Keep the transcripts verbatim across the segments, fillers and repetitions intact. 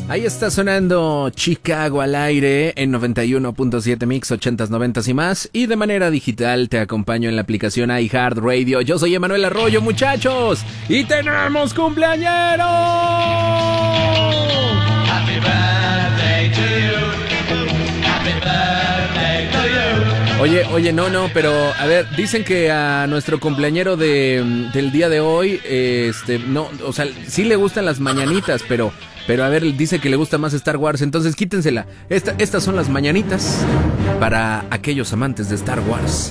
Ahí está sonando Chicago al aire en noventa y uno punto siete Mix, ochentas, noventas y más. Y de manera digital te acompaño en la aplicación iHeartRadio. Yo soy Emanuel Arroyo, muchachos. Y tenemos cumpleañero. Happy birthday to you. Happy birthday to you. Oye, oye, no, no, pero a ver, dicen que a nuestro cumpleañero de, del día de hoy, este, no, o sea, sí le gustan las mañanitas, pero... Pero a ver, dice que le gusta más Star Wars, entonces quítensela. Esta, estas son las mañanitas para aquellos amantes de Star Wars.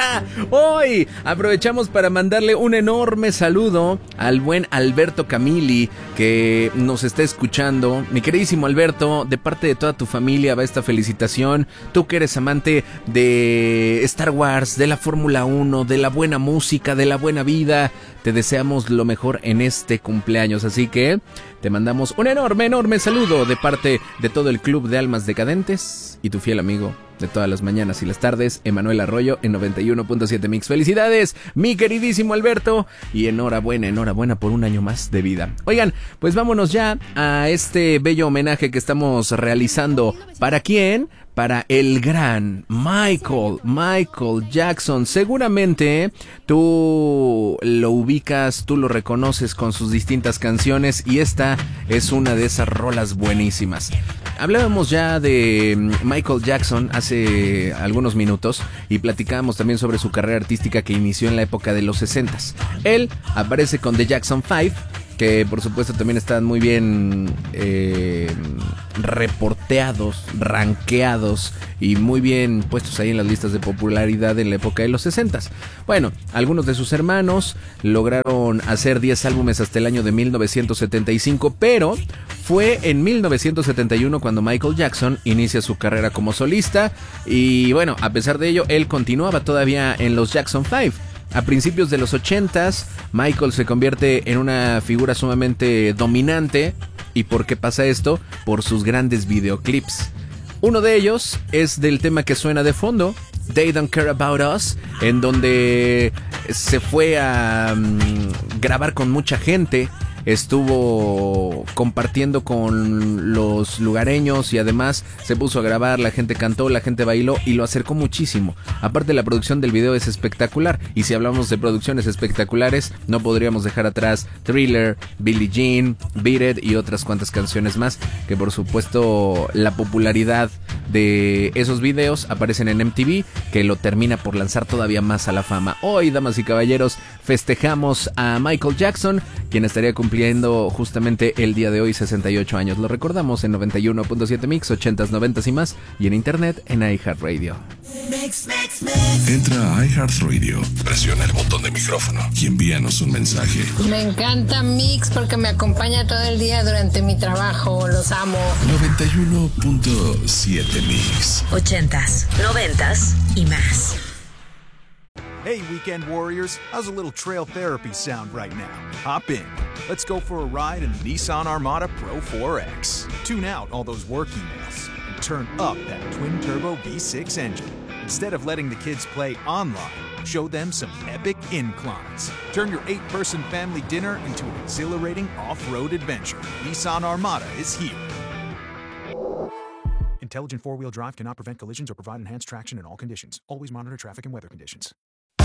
Hoy aprovechamos para mandarle un enorme saludo al buen Alberto Camilli, que nos está escuchando. Mi queridísimo Alberto, de parte de toda tu familia va esta felicitación. Tú que eres amante de Star Wars, de la Fórmula uno, de la buena música, de la buena vida, te deseamos lo mejor en este cumpleaños. Así que te mandamos un enorme, enorme saludo de parte de todo el Club de Almas Decadentes y tu fiel amigo de todas las mañanas y las tardes, Emanuel Arroyo, en noventa y uno punto siete Mix. Felicidades, mi queridísimo Alberto, y enhorabuena, enhorabuena por un año más de vida. Oigan, pues vámonos ya a este bello homenaje que estamos realizando. ¿Para quién? Para el gran Michael, Michael Jackson. Seguramente tú lo ubicas, tú lo reconoces con sus distintas canciones y esta es una de esas rolas buenísimas. Hablábamos ya de Michael Jackson hace algunos minutos y platicábamos también sobre su carrera artística que inició en la época de los sesentas. Él aparece con The Jackson Five, que por supuesto también están muy bien eh, reporteados, rankeados y muy bien puestos ahí en las listas de popularidad en la época de los sesentas. Bueno, algunos de sus hermanos lograron hacer diez álbumes hasta el año de mil novecientos setenta y cinco, pero fue en mil novecientos setenta y uno cuando Michael Jackson inicia su carrera como solista y bueno, a pesar de ello, él continuaba todavía en los Jackson Five. A principios de los ochentas, Michael se convierte en una figura sumamente dominante. ¿Y por qué pasa esto? Por sus grandes videoclips. Uno de ellos es del tema que suena de fondo, They Don't Care About Us, en donde se fue a um, grabar con mucha gente. Estuvo compartiendo con los lugareños y además se puso a grabar, la gente cantó, la gente bailó y lo acercó muchísimo. Aparte, la producción del video es espectacular y si hablamos de producciones espectaculares no podríamos dejar atrás Thriller, Billie Jean, Beat It y otras cuantas canciones más que por supuesto la popularidad de esos videos aparecen en M T V, que lo termina por lanzar todavía más a la fama. Hoy, damas y caballeros, festejamos a Michael Jackson, quien estaría cumpliendo justamente el día de hoy sesenta y ocho años. Lo recordamos en noventa y uno punto siete Mix, ochentas, noventas y más, y en internet en iHeartRadio. Mix, mix, mix. Entra a iHeartRadio, presiona el botón de micrófono y envíanos un mensaje. Me encanta Mix porque me acompaña todo el día durante mi trabajo. Los amo. noventa y uno punto siete Mix. Ochentas, noventas y más. Hey, Weekend Warriors, how's a little trail therapy sound right now? Hop in. Let's go for a ride in the Nissan Armada Pro four X. Tune out all those work emails and turn up that twin-turbo V six engine. Instead of letting the kids play online, show them some epic inclines. Turn your eight-person family dinner into an exhilarating off-road adventure. Nissan Armada is here. Intelligent four-wheel drive cannot prevent collisions or provide enhanced traction in all conditions. Always monitor traffic and weather conditions.